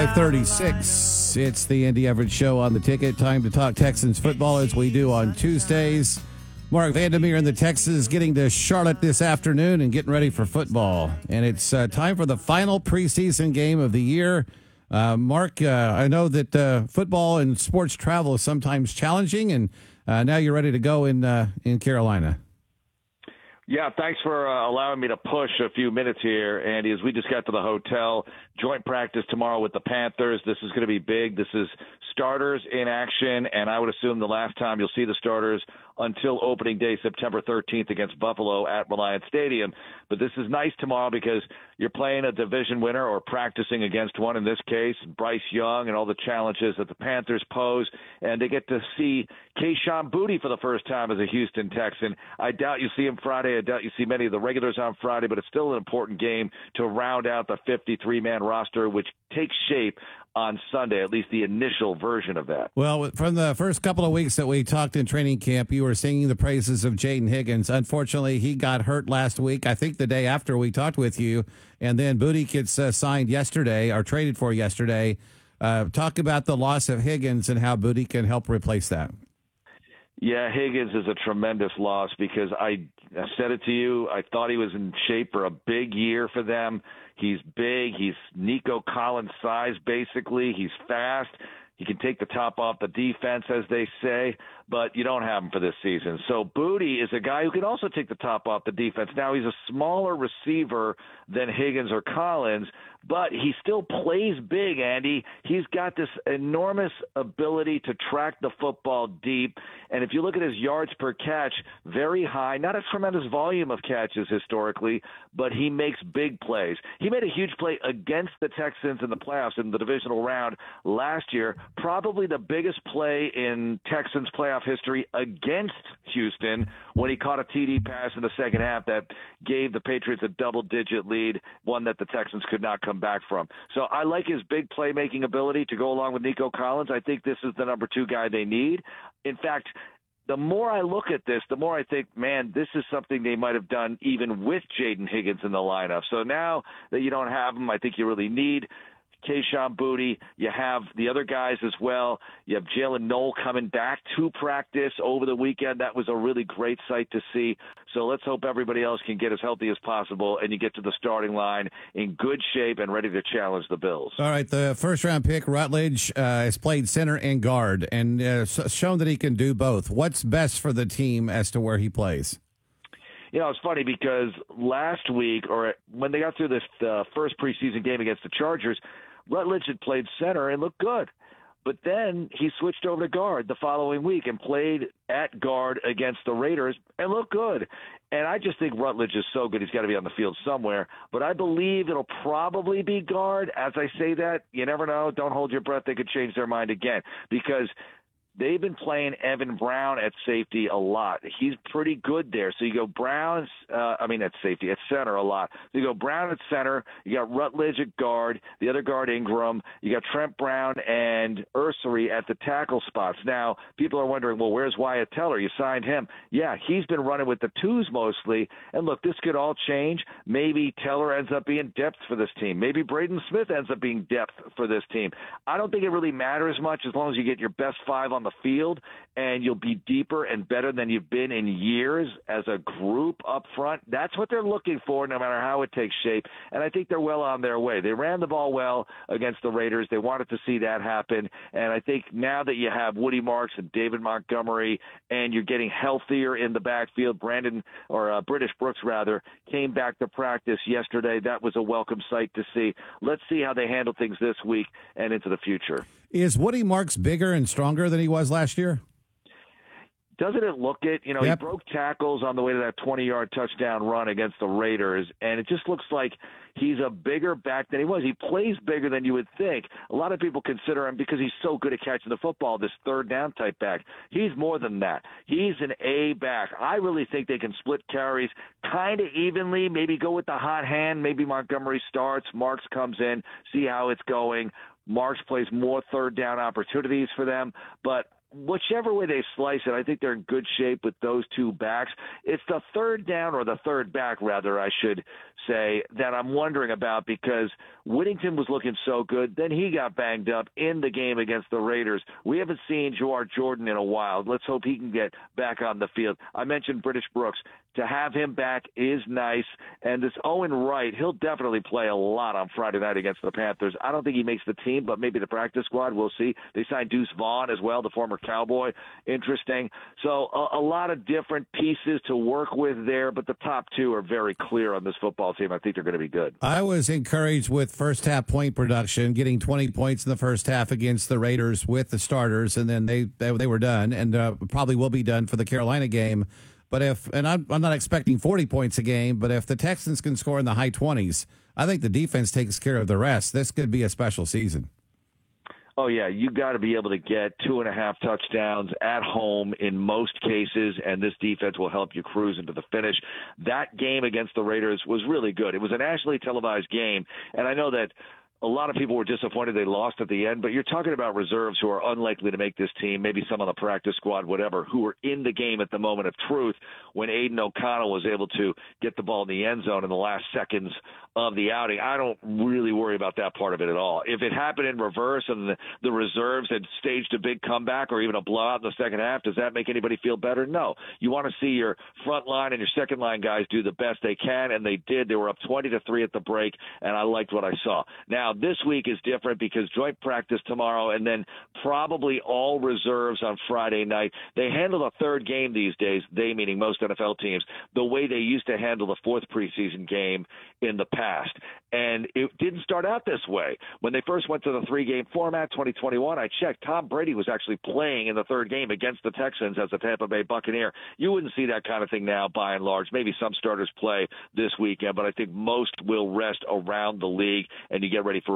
5:36. It's the Andy Everett Show on the Ticket. Time to talk Texans football as we do on Tuesdays. Mark Vandermeer and the Texans getting to Charlotte this afternoon and getting ready for football. And it's time for the final preseason game of the year. Mark, I know that football and sports travel is sometimes challenging, and now you're ready to go in Carolina. Yeah, thanks for allowing me to push a few minutes here, Andy, as we just got to the hotel. Joint practice tomorrow with the Panthers. This is going to be big. This is starters in action, and I would assume the last time you'll see the starters until opening day, September 13th against Buffalo at Reliant Stadium. But this is nice tomorrow because you're playing a division winner or practicing against one, in this case, Bryce Young, and all the challenges that the Panthers pose. And they get to see Kayshon Boutte for the first time as a Houston Texan. I doubt you see him Friday. I doubt you see many of the regulars on Friday, but it's still an important game to round out the 53-man roster, which takes shape on Sunday, at least the initial version of that. Well, from the first couple of weeks that we talked in training camp, you were singing the praises of Jaden Higgins. Unfortunately, he got hurt last week, I think the day after we talked with you, and then Boutte gets signed yesterday, or traded for yesterday. Talk about the loss of Higgins and how Boutte can help replace that. Yeah, Higgins is a tremendous loss because I said it to you. I thought he was in shape for a big year for them. He's big. He's Nico Collins size, basically. He's fast. He can take the top off the defense, as they say, but you don't have him for this season. So Boutte is a guy who can also take the top off the defense. Now, he's a smaller receiver than Higgins or Collins, but he still plays big, Andy. He's got this enormous ability to track the football deep. And if you look at his yards per catch, very high, not a tremendous volume of catches historically, but he makes big plays. He made a huge play against the Texans in the playoffs in the divisional round last year, probably the biggest play in Texans playoff history against Houston when he caught a TD pass in the second half that gave the Patriots a double-digit lead, one that the Texans could not come back from. So I like his big playmaking ability to go along with Nico Collins. I think this is the number 2 guy they need. In fact, the more I look at this, the more I think, man, this is something they might have done even with Jaden Higgins in the lineup. So now that you don't have him, I think you really need Kayshon Boutte. You have the other guys as well. You have Jalen Noel coming back to practice over the weekend. That was a really great sight to see. So let's hope everybody else can get as healthy as possible and you get to the starting line in good shape and ready to challenge the Bills. All right, the first-round pick, Rutledge, has played center and guard and shown that he can do both. What's best for the team as to where he plays? You know, it's funny because last week, or when they got through this first preseason game against the Chargers, Rutledge had played center and looked good. But then he switched over to guard the following week and played at guard against the Raiders and looked good. And I just think Rutledge is so good, he's got to be on the field somewhere. But I believe it'll probably be guard. As I say that, you never know. Don't hold your breath. They could change their mind again because they've been playing Evan Brown at safety a lot. He's pretty good there. So you go Brown, at safety, at center a lot. So you go Brown at center. You got Rutledge at guard. The other guard, Ingram. You got Trent Brown and Ursery at the tackle spots. Now, people are wondering, well, where's Wyatt Teller? You signed him. Yeah, he's been running with the twos mostly. And look, this could all change. Maybe Teller ends up being depth for this team. Maybe Braden Smith ends up being depth for this team. I don't think it really matters much as long as you get your best 5 on the field and you'll be deeper and better than you've been in years as a group up front. That's what they're looking for no matter how it takes shape, and I think they're well on their way. They ran the ball well against the Raiders. They wanted to see that happen, and I think now that you have Woody Marks and David Montgomery and you're getting healthier in the backfield, British Brooks came back to practice yesterday. That was a welcome sight to see. Let's see how they handle things this week and into the future. Is Woody Marks bigger and stronger than he was last year? Doesn't it look it? You know, He broke tackles on the way to that 20-yard touchdown run against the Raiders, and it just looks like he's a bigger back than he was. He plays bigger than you would think. A lot of people consider him, because he's so good at catching the football, this third down type back. He's more than that. He's an A back. I really think they can split carries kind of evenly, maybe go with the hot hand. Maybe Montgomery starts, Marks comes in, see how it's going. Marks plays more third down opportunities for them, but whichever way they slice it, I think they're in good shape with those two backs. It's the third down, or the third back, rather, I should say, that I'm wondering about, because Whittington was looking so good. Then he got banged up in the game against the Raiders. We haven't seen Jawhar Jordan in a while. Let's hope he can get back on the field. I mentioned British Brooks. To have him back is nice. And this Owen Wright, he'll definitely play a lot on Friday night against the Panthers. I don't think he makes the team, but maybe the practice squad. We'll see. They signed Deuce Vaughn as well, the former Cowboy. Interesting. So a lot of different pieces to work with there, but the top two are very clear on this football team. I think they're going to be good. I was encouraged with first half point production, getting 20 points in the first half against the Raiders with the starters, and then they were done, and probably will be done for the Carolina game. But I'm not expecting 40 points a game, but if the Texans can score in the high 20s, I think the defense takes care of the rest. This could be a special season. Oh, yeah, you got to be able to get 2.5 touchdowns at home in most cases, and this defense will help you cruise into the finish. That game against the Raiders was really good. It was a nationally televised game, and I know that a lot of people were disappointed they lost at the end, but you're talking about reserves who are unlikely to make this team, maybe some on the practice squad, whatever, who were in the game at the moment of truth when Aiden O'Connell was able to get the ball in the end zone in the last seconds of the outing. I don't really worry about that part of it at all. If it happened in reverse and the reserves had staged a big comeback or even a blowout in the second half, does that make anybody feel better? No. You want to see your front line and your second line guys do the best they can, and they did. They were up 20-3 at the break, and I liked what I saw. Now, this week is different because joint practice tomorrow and then probably all reserves on Friday night. They handle a third game these days, they meaning most NFL teams, the way they used to handle the fourth preseason game in the past. And it didn't start out this way. When they first went to the 3-game format, 2021, I checked, Tom Brady was actually playing in the third game against the Texans as a Tampa Bay Buccaneer. You wouldn't see that kind of thing now, by and large. Maybe some starters play this weekend, but I think most will rest around the league, and you get ready for